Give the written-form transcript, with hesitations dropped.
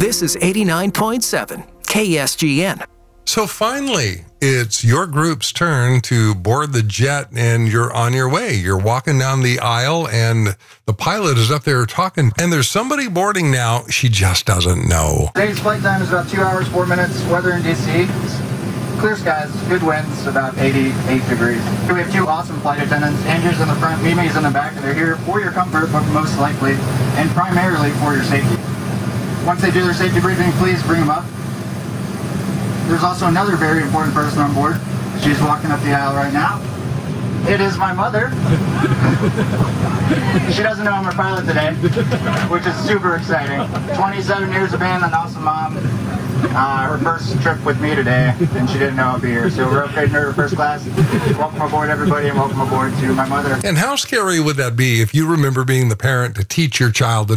This is 89.7 KSGN. So finally, it's your group's turn to board the jet, and you're on your way. You're walking down the aisle, and the pilot is up there talking, and there's somebody boarding now. She just doesn't know. Today's flight time is about 2 hours, 4 minutes. Weather in D.C. Clear skies, good winds, about 88 degrees. We have two awesome flight attendants. Andrew's in the front, Mimi's in the back, and they're here for your comfort, but most likely, and primarily for your safety. Once they do their safety briefing, please bring them up. There's also another very important person on board. She's walking up the aisle right now. It is my mother. She doesn't know I'm a pilot today, which is super exciting. 27 years of being an awesome mom. Her first trip with me today, and she didn't know I'd be here. So we're upgrading her to first class. Welcome aboard, everybody, and welcome aboard to my mother. And how scary would that be if you remember being the parent to teach your child